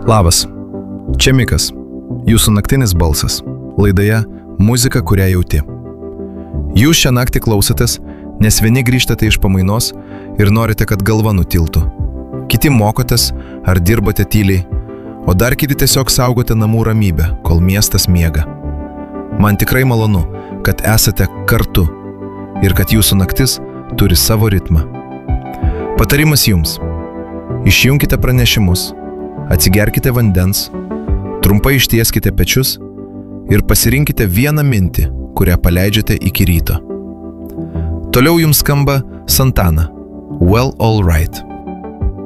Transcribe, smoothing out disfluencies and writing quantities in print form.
Labas, čia Mikas, jūsų naktinis balsas, laidoje Muzika, kurią jauti. Jūs šią naktį klausotės, nes vieni grįžtate iš pamainos ir norite, kad galva nutiltų. Kiti mokotės ar dirbate tyliai, o dar kiti tiesiog saugote namų ramybę, kol miestas miega. Man tikrai malonu, kad esate kartu ir kad jūsų naktis turi savo ritmą. Patarimas jums. Išjunkite pranešimus, atsigerkite vandens, trumpai ištieskite pečius ir pasirinkite vieną mintį, kurią paleidžiate iki ryto. Toliau jums skamba Santana, Well All Right.